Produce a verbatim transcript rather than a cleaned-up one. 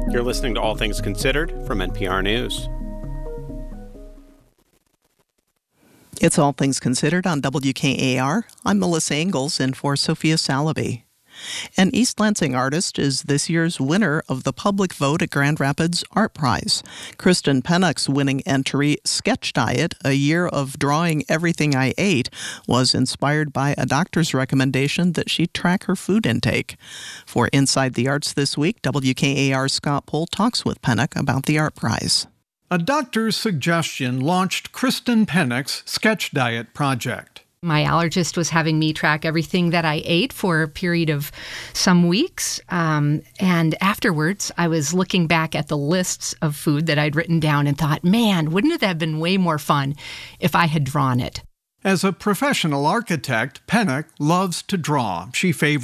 You're listening to All Things Considered from N P R News. It's All Things Considered on W K A R. I'm Melissa Ingalls in for Sophia Salaby. An East Lansing artist is this year's winner of the public vote at Grand Rapids Art Prize. Kristen Pennock's winning entry, Sketch Diet, A Year of Drawing Everything I Ate, was inspired by a doctor's recommendation that she track her food intake. For Inside the Arts this week, W K A R's Scott Pohl talks with Pennock about the Art Prize. A doctor's suggestion launched Kristen Pennock's Sketch Diet project. My allergist was having me track everything that I ate for a period of some weeks. Um, and afterwards, I was looking back at the lists of food that I'd written down and thought, man, wouldn't it have been way more fun if I had drawn it? As a professional architect, Pennock loves to draw. She favors